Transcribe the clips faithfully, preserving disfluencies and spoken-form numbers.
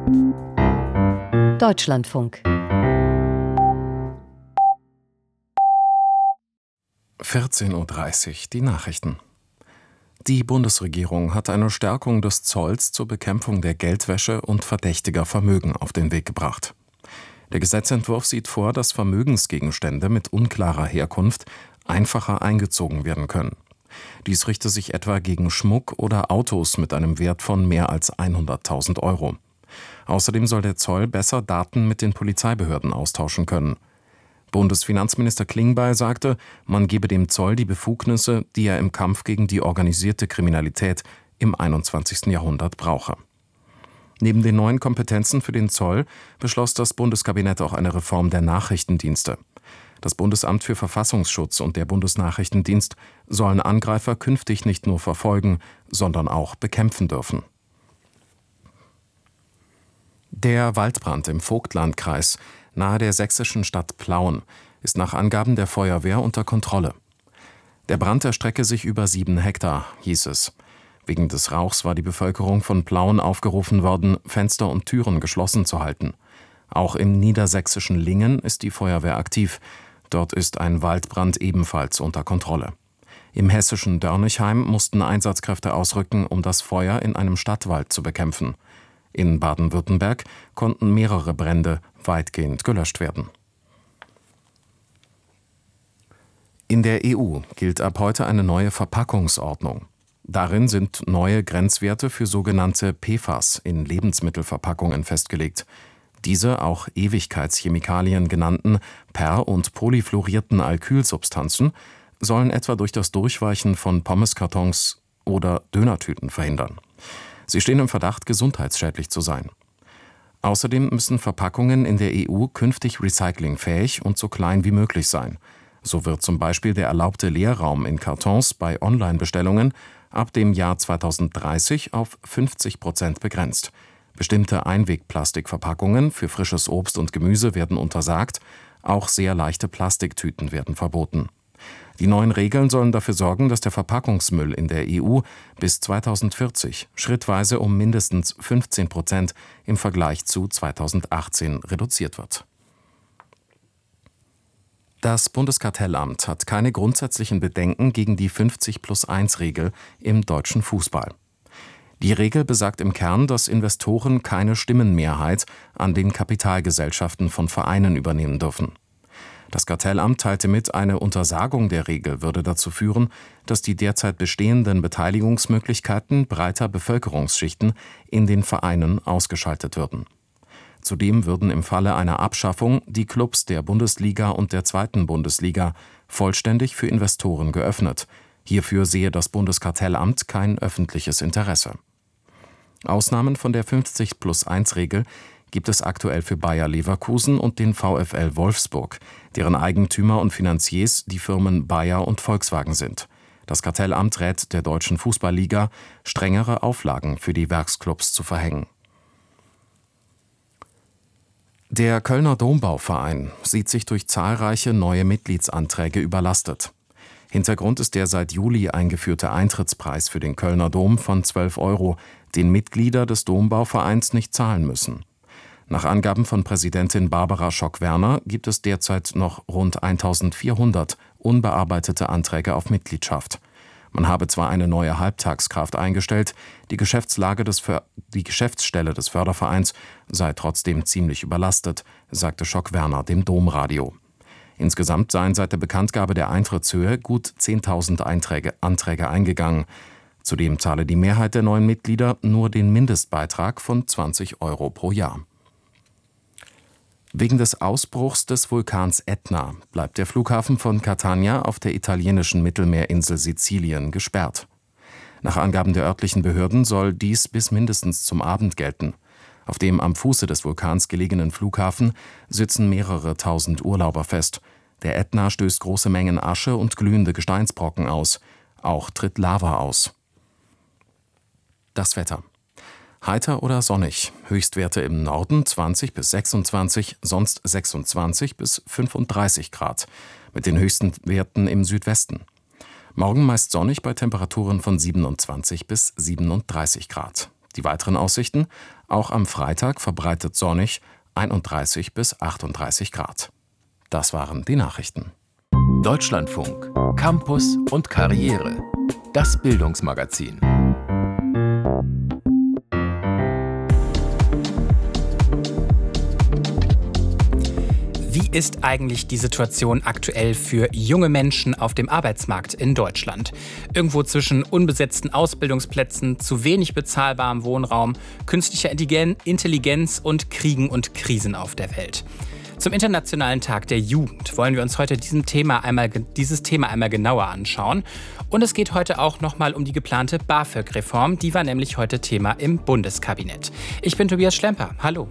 Deutschlandfunk. vierzehn Uhr dreißig, die Nachrichten. Die Bundesregierung hat eine Stärkung des Zolls zur Bekämpfung der Geldwäsche und verdächtiger Vermögen auf den Weg gebracht. Der Gesetzentwurf sieht vor, dass Vermögensgegenstände mit unklarer Herkunft einfacher eingezogen werden können. Dies richte sich etwa gegen Schmuck oder Autos mit einem Wert von mehr als hunderttausend Euro. Außerdem soll der Zoll besser Daten mit den Polizeibehörden austauschen können. Bundesfinanzminister Klingbeil sagte, man gebe dem Zoll die Befugnisse, die er im Kampf gegen die organisierte Kriminalität im einundzwanzigsten Jahrhundert brauche. Neben den neuen Kompetenzen für den Zoll beschloss das Bundeskabinett auch eine Reform der Nachrichtendienste. Das Bundesamt für Verfassungsschutz und der Bundesnachrichtendienst sollen Angreifer künftig nicht nur verfolgen, sondern auch bekämpfen dürfen. Der Waldbrand im Vogtlandkreis nahe der sächsischen Stadt Plauen ist nach Angaben der Feuerwehr unter Kontrolle. Der Brand erstrecke sich über sieben Hektar, hieß es. Wegen des Rauchs war die Bevölkerung von Plauen aufgerufen worden, Fenster und Türen geschlossen zu halten. Auch im niedersächsischen Lingen ist die Feuerwehr aktiv. Dort ist ein Waldbrand ebenfalls unter Kontrolle. Im hessischen Dörnigheim mussten Einsatzkräfte ausrücken, um das Feuer in einem Stadtwald zu bekämpfen. In Baden-Württemberg konnten mehrere Brände weitgehend gelöscht werden. In der E U gilt ab heute eine neue Verpackungsordnung. Darin sind neue Grenzwerte für sogenannte P F A S in Lebensmittelverpackungen festgelegt. Diese auch Ewigkeitschemikalien genannten per- und polyfluorierten Alkylsubstanzen sollen etwa durch das Durchweichen von Pommeskartons oder Dönertüten verhindern. Sie stehen im Verdacht, gesundheitsschädlich zu sein. Außerdem müssen Verpackungen in der E U künftig recyclingfähig und so klein wie möglich sein. So wird zum Beispiel der erlaubte Leerraum in Kartons bei Online-Bestellungen ab dem Jahr zweitausenddreißig auf fünfzig Prozent begrenzt. Bestimmte Einwegplastikverpackungen für frisches Obst und Gemüse werden untersagt, auch sehr leichte Plastiktüten werden verboten. Die neuen Regeln sollen dafür sorgen, dass der Verpackungsmüll in der E U bis zweitausendvierzig schrittweise um mindestens fünfzehn Prozent im Vergleich zu zweitausendachtzehn reduziert wird. Das Bundeskartellamt hat keine grundsätzlichen Bedenken gegen die fünfzig plus eins Regel im deutschen Fußball. Die Regel besagt im Kern, dass Investoren keine Stimmenmehrheit an den Kapitalgesellschaften von Vereinen übernehmen dürfen. Das Kartellamt teilte mit, eine Untersagung der Regel würde dazu führen, dass die derzeit bestehenden Beteiligungsmöglichkeiten breiter Bevölkerungsschichten in den Vereinen ausgeschaltet würden. Zudem würden im Falle einer Abschaffung die Clubs der Bundesliga und der zweiten Bundesliga vollständig für Investoren geöffnet. Hierfür sehe das Bundeskartellamt kein öffentliches Interesse. Ausnahmen von der fünfzig plus eins Regel gibt es aktuell für Bayer Leverkusen und den VfL Wolfsburg, deren Eigentümer und Finanziers die Firmen Bayer und Volkswagen sind. Das Kartellamt rät der Deutschen Fußballliga, strengere Auflagen für die Werksclubs zu verhängen. Der Kölner Dombauverein sieht sich durch zahlreiche neue Mitgliedsanträge überlastet. Hintergrund ist der seit Juli eingeführte Eintrittspreis für den Kölner Dom von zwölf Euro, den Mitglieder des Dombauvereins nicht zahlen müssen. Nach Angaben von Präsidentin Barbara Schock-Werner gibt es derzeit noch rund eintausendvierhundert unbearbeitete Anträge auf Mitgliedschaft. Man habe zwar eine neue Halbtagskraft eingestellt, die Geschäftslage des För- die Geschäftsstelle des Fördervereins sei trotzdem ziemlich überlastet, sagte Schock-Werner dem Domradio. Insgesamt seien seit der Bekanntgabe der Eintrittshöhe gut zehntausend Einträge, Anträge eingegangen. Zudem zahle die Mehrheit der neuen Mitglieder nur den Mindestbeitrag von zwanzig Euro pro Jahr. Wegen des Ausbruchs des Vulkans Ätna bleibt der Flughafen von Catania auf der italienischen Mittelmeerinsel Sizilien gesperrt. Nach Angaben der örtlichen Behörden soll dies bis mindestens zum Abend gelten. Auf dem am Fuße des Vulkans gelegenen Flughafen sitzen mehrere tausend Urlauber fest. Der Ätna stößt große Mengen Asche und glühende Gesteinsbrocken aus. Auch tritt Lava aus. Das Wetter. Heiter oder sonnig. Höchstwerte im Norden zwanzig bis sechsundzwanzig, sonst sechsundzwanzig bis fünfunddreißig Grad. Mit den höchsten Werten im Südwesten. Morgen meist sonnig bei Temperaturen von siebenundzwanzig bis siebenunddreißig Grad. Die weiteren Aussichten: Auch am Freitag verbreitet sonnig, einunddreißig bis achtunddreißig Grad. Das waren die Nachrichten. Deutschlandfunk, Campus und Karriere. Das Bildungsmagazin. Wie ist eigentlich die Situation aktuell für junge Menschen auf dem Arbeitsmarkt in Deutschland? Irgendwo zwischen unbesetzten Ausbildungsplätzen, zu wenig bezahlbarem Wohnraum, künstlicher Intelligenz und Kriegen und Krisen auf der Welt. Zum Internationalen Tag der Jugend wollen wir uns heute diesem Thema einmal, dieses Thema einmal genauer anschauen. Und es geht heute auch nochmal um die geplante BAföG-Reform. Die war nämlich heute Thema im Bundeskabinett. Ich bin Tobias Schlemper. Hallo.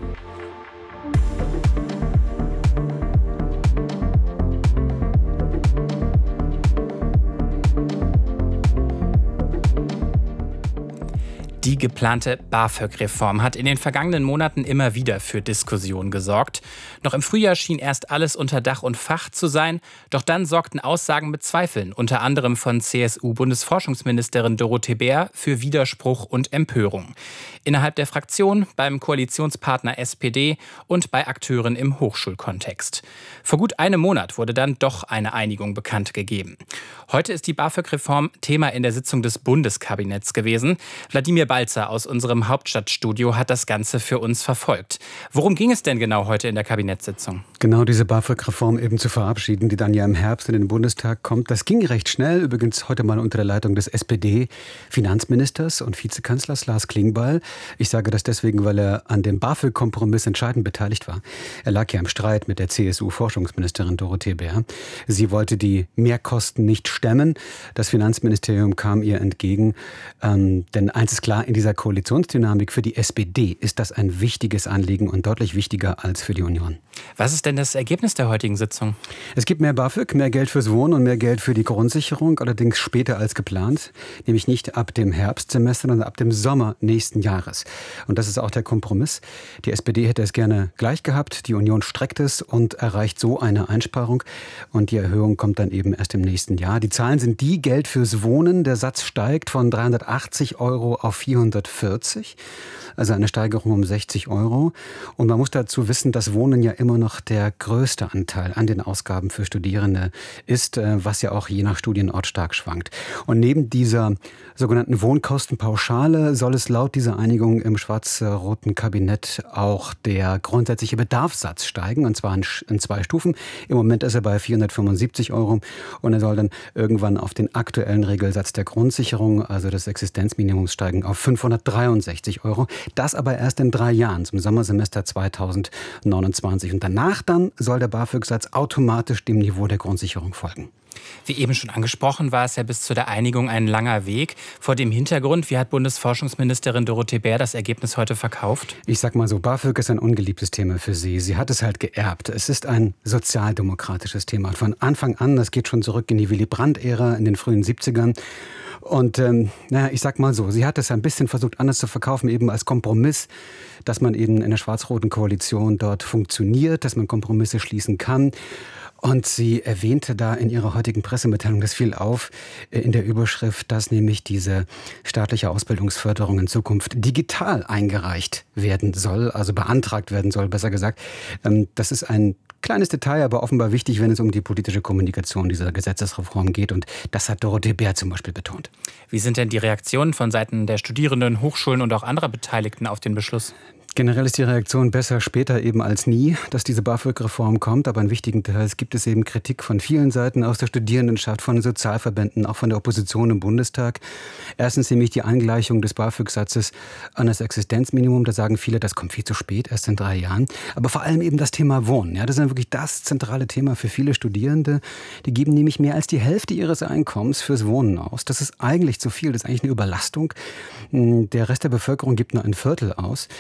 Die geplante BAföG-Reform hat in den vergangenen Monaten immer wieder für Diskussionen gesorgt. Noch im Frühjahr schien erst alles unter Dach und Fach zu sein. Doch dann sorgten Aussagen mit Zweifeln, unter anderem von C S U-Bundesforschungsministerin Dorothee Bär, für Widerspruch und Empörung. Innerhalb der Fraktion, beim Koalitionspartner S P D und bei Akteuren im Hochschulkontext. Vor gut einem Monat wurde dann doch eine Einigung bekannt gegeben. Heute ist die BAföG-Reform Thema in der Sitzung des Bundeskabinetts gewesen. Wladimir Balzer aus unserem Hauptstadtstudio hat das Ganze für uns verfolgt. Worum ging es denn genau heute in der Kabinettssitzung? Genau, diese BAföG-Reform eben zu verabschieden, die dann ja im Herbst in den Bundestag kommt. Das ging recht schnell, übrigens heute mal unter der Leitung des S P D-Finanzministers und Vizekanzlers Lars Klingbeil. Ich sage das deswegen, weil er an dem BAföG-Kompromiss entscheidend beteiligt war. Er lag ja im Streit mit der C S U-Forschungsministerin Dorothee Bär. Sie wollte die Mehrkosten nicht stemmen. Das Finanzministerium kam ihr entgegen. Ähm, denn eins ist klar, in dieser Koalitionsdynamik für die S P D ist das ein wichtiges Anliegen und deutlich wichtiger als für die Union. Was ist denn das Ergebnis der heutigen Sitzung? Es gibt mehr BAföG, mehr Geld fürs Wohnen und mehr Geld für die Grundsicherung, allerdings später als geplant, nämlich nicht ab dem Herbstsemester, sondern ab dem Sommer nächsten Jahres. Und das ist auch der Kompromiss. Die S P D hätte es gerne gleich gehabt, die Union streckt es und erreicht so eine Einsparung. Und die Erhöhung kommt dann eben erst im nächsten Jahr. Die Zahlen sind die: Geld fürs Wohnen, der Satz steigt von dreihundertachtzig Euro auf vierhundertvierzig, also eine Steigerung um sechzig Euro. Und man muss dazu wissen, dass Wohnen ja immer noch der größte Anteil an den Ausgaben für Studierende ist, was ja auch je nach Studienort stark schwankt. Und neben dieser sogenannten Wohnkostenpauschale soll es laut dieser Einigung im schwarz-roten Kabinett auch der grundsätzliche Bedarfssatz steigen, und zwar in, in zwei Stufen. Im Moment ist er bei vierhundertfünfundsiebzig Euro und er soll dann irgendwann auf den aktuellen Regelsatz der Grundsicherung, also des Existenzminimums, steigen auf fünfhundertdreiundsechzig Euro. Das aber erst in drei Jahren, zum Sommersemester zweitausendneunundzwanzig. Und danach dann soll der BAföG-Satz automatisch dem Niveau der Grundsicherung folgen. Wie eben schon angesprochen, war es ja bis zu der Einigung ein langer Weg. Vor dem Hintergrund, wie hat Bundesforschungsministerin Dorothee Bär das Ergebnis heute verkauft? Ich sag mal so, BAföG ist ein ungeliebtes Thema für sie. Sie hat es halt geerbt. Es ist ein sozialdemokratisches Thema. Von Anfang an, das geht schon zurück in die Willy-Brandt-Ära in den frühen siebzigern. Und ähm, naja, ich sag mal so, sie hat es ein bisschen versucht anders zu verkaufen, eben als Kompromiss, dass man eben in der schwarz-roten Koalition dort funktioniert, dass man Kompromisse schließen kann. Und sie erwähnte da in ihrer heutigen Pressemitteilung, das fiel auf, in der Überschrift, dass nämlich diese staatliche Ausbildungsförderung in Zukunft digital eingereicht werden soll, also beantragt werden soll, besser gesagt. Das ist ein kleines Detail, aber offenbar wichtig, wenn es um die politische Kommunikation dieser Gesetzesreform geht. Und das hat Dorothee Bär zum Beispiel betont. Wie sind denn die Reaktionen von Seiten der Studierenden, Hochschulen und auch anderer Beteiligten auf den Beschluss? Generell ist die Reaktion besser später eben als nie, dass diese BAföG-Reform kommt. Aber in wichtigen Details gibt es eben Kritik von vielen Seiten aus der Studierendenschaft, von den Sozialverbänden, auch von der Opposition im Bundestag. Erstens nämlich die Angleichung des BAföG-Satzes an das Existenzminimum. Da sagen viele, das kommt viel zu spät, erst in drei Jahren. Aber vor allem eben das Thema Wohnen. Ja, das ist dann wirklich das zentrale Thema für viele Studierende. Die geben nämlich mehr als die Hälfte ihres Einkommens fürs Wohnen aus. Das ist eigentlich zu viel, das ist eigentlich eine Überlastung. Der Rest der Bevölkerung gibt nur ein Viertel aus.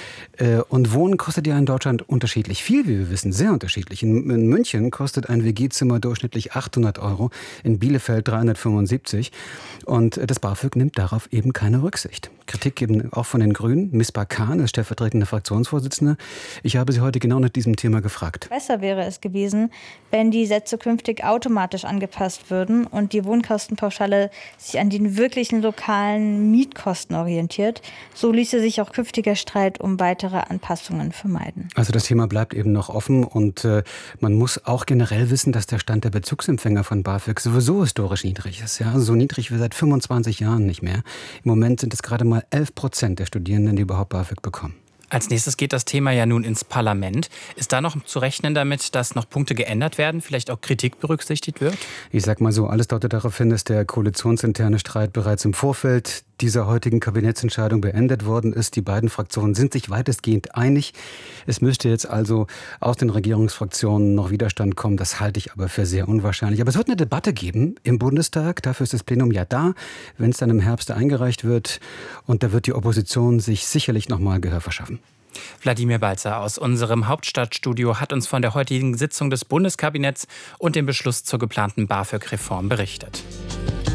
Und Wohnen kostet ja in Deutschland unterschiedlich viel, wie wir wissen, sehr unterschiedlich. In, in München kostet ein W G-Zimmer durchschnittlich achthundert Euro, in Bielefeld dreihundertfünfundsiebzig. Und das BAföG nimmt darauf eben keine Rücksicht. Kritik eben auch von den Grünen. Misbah Khan ist stellvertretende Fraktionsvorsitzende. Ich habe Sie heute genau nach diesem Thema gefragt. Besser wäre es gewesen, wenn die Sätze künftig automatisch angepasst würden und die Wohnkostenpauschale sich an den wirklichen lokalen Mietkosten orientiert. So ließe sich auch künftiger Streit um weitere Anpassungen vermeiden. Also das Thema bleibt eben noch offen und äh, man muss auch generell wissen, dass der Stand der Bezugsempfänger von BAföG sowieso historisch niedrig ist. Ja? So niedrig wie seit fünfundzwanzig Jahren nicht mehr. Im Moment sind es gerade mal elf Prozent der Studierenden, die überhaupt BAföG bekommen. Als nächstes geht das Thema ja nun ins Parlament. Ist da noch zu rechnen damit, dass noch Punkte geändert werden, vielleicht auch Kritik berücksichtigt wird? Ich sag mal so, alles deutet darauf hin, dass der koalitionsinterne Streit bereits im Vorfeld dieser heutigen Kabinettsentscheidung beendet worden ist. Die beiden Fraktionen sind sich weitestgehend einig. Es müsste jetzt also aus den Regierungsfraktionen noch Widerstand kommen. Das halte ich aber für sehr unwahrscheinlich. Aber es wird eine Debatte geben im Bundestag. Dafür ist das Plenum ja da, wenn es dann im Herbst eingereicht wird. Und da wird die Opposition sich sicherlich noch mal Gehör verschaffen. Wladimir Balzer aus unserem Hauptstadtstudio hat uns von der heutigen Sitzung des Bundeskabinetts und dem Beschluss zur geplanten BAföG-Reform berichtet.